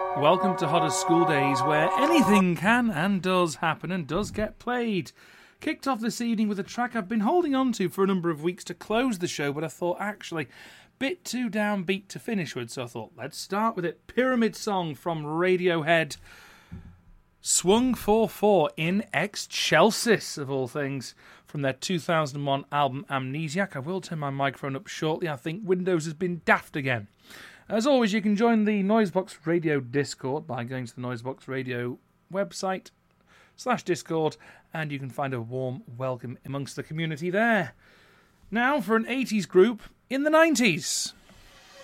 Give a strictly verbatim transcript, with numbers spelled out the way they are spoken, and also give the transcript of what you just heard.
Welcome to Hot as School Days, where anything can and does happen and does get played. Kicked off this evening with a track I've been holding on to for a number of weeks to close the show, but I thought actually bit too downbeat to finish with, so I thought let's start with it. Pyramid Song from Radiohead. Swung four four in Excelsis, of all things, from their two thousand one album Amnesiac. I will turn my microphone up shortly. I think Windows has been daft again. As always, you can join the Noisebox Radio Discord by going to the Noisebox Radio website slash Discord, and you can find a warm welcome amongst the community there. Now for an eighties group in the nineties.